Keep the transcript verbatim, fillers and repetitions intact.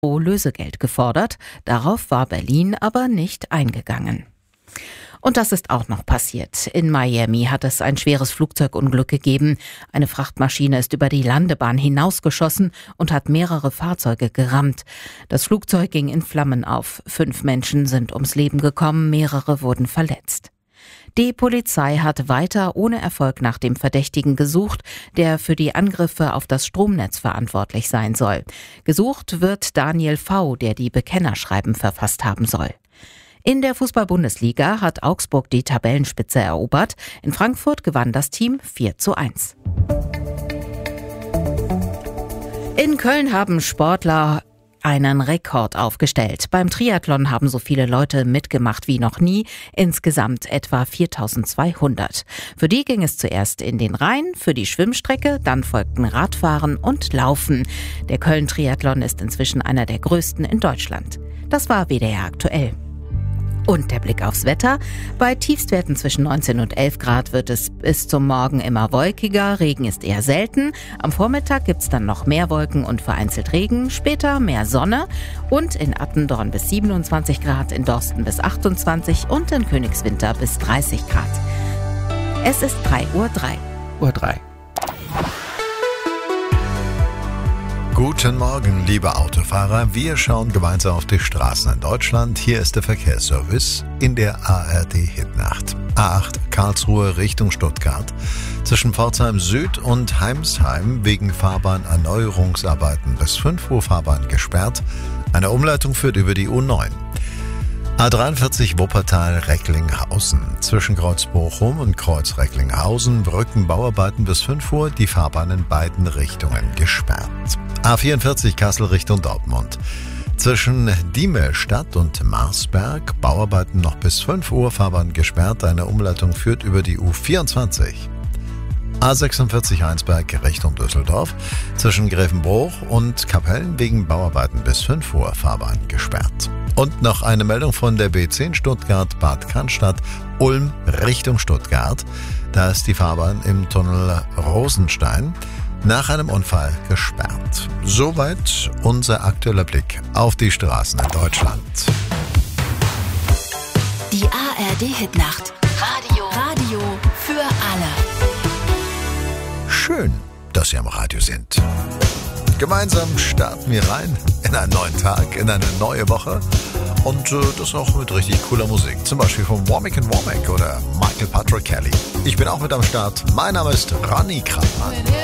Lösegeld gefordert. Darauf war Berlin aber nicht eingegangen. Und das ist auch noch passiert. In Miami hat es ein schweres Flugzeugunglück gegeben. Eine Frachtmaschine ist über die Landebahn hinausgeschossen und hat mehrere Fahrzeuge gerammt. Das Flugzeug ging in Flammen auf. Fünf Menschen sind ums Leben gekommen, mehrere wurden verletzt. Die Polizei hat weiter ohne Erfolg nach dem Verdächtigen gesucht, der für die Angriffe auf das Stromnetz verantwortlich sein soll. Gesucht wird Daniel V., der die Bekennerschreiben verfasst haben soll. In der Fußball-Bundesliga hat Augsburg die Tabellenspitze erobert. In Frankfurt gewann das Team vier zu eins. In Köln haben Sportler einen Rekord aufgestellt. Beim Triathlon haben so viele Leute mitgemacht wie noch nie, insgesamt etwa viertausendzweihundert. Für die ging es zuerst in den Rhein, für die Schwimmstrecke, dann folgten Radfahren und Laufen. Der Köln-Triathlon ist inzwischen einer der größten in Deutschland. Das war W D R aktuell. Und der Blick aufs Wetter. Bei Tiefstwerten zwischen neunzehn und elf Grad wird es bis zum Morgen immer wolkiger. Regen ist eher selten. Am Vormittag gibt's dann noch mehr Wolken und vereinzelt Regen. Später mehr Sonne. Und in Attendorn bis siebenundzwanzig Grad, in Dorsten bis achtundzwanzig und in Königswinter bis dreißig Grad. Es ist drei Uhr drei. Uhr drei. Guten Morgen, liebe Autofahrer. Wir schauen gemeinsam auf die Straßen in Deutschland. Hier ist der Verkehrsservice in der A R D-Hitnacht. A acht Karlsruhe Richtung Stuttgart. Zwischen Pforzheim Süd und Heimsheim wegen Fahrbahnerneuerungsarbeiten bis fünf Uhr Fahrbahn gesperrt. Eine Umleitung führt über die U neun. A dreiundvierzig Wuppertal-Recklinghausen. Zwischen Kreuz Bochum und Kreuz Recklinghausen Brückenbauarbeiten bis fünf Uhr, die Fahrbahn in beiden Richtungen gesperrt. A vierundvierzig Kassel Richtung Dortmund. Zwischen Diemel-Stadt und Marsberg Bauarbeiten noch bis fünf Uhr, Fahrbahn gesperrt. Eine Umleitung führt über die U vierundzwanzig. A sechsundvierzig Heinsberg Richtung Düsseldorf. Zwischen Grevenbruch und Kapellen wegen Bauarbeiten bis fünf Uhr, Fahrbahn gesperrt. Und noch eine Meldung von der B zehn Stuttgart-Bad Cannstatt, Ulm Richtung Stuttgart. Da ist die Fahrbahn im Tunnel Rosenstein nach einem Unfall gesperrt. Soweit unser aktueller Blick auf die Straßen in Deutschland. Die A R D-Hitnacht. Radio. Radio für alle. Schön, dass Sie am Radio sind. Gemeinsam starten wir rein in einen neuen Tag, in eine neue Woche. Und äh, das auch mit richtig cooler Musik. Zum Beispiel von Womack and Womack oder Michael Patrick Kelly. Ich bin auch mit am Start. Mein Name ist Ronny Krabmann.